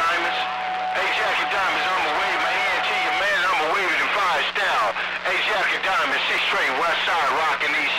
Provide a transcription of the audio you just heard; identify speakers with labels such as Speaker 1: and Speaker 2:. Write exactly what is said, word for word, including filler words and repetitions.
Speaker 1: Diamonds. Hey, Jackie Diamonds, I'ma wave my hand to you, man. I'ma wave it in fire style. Hey, Jackie Diamonds, six straight west side, rocking these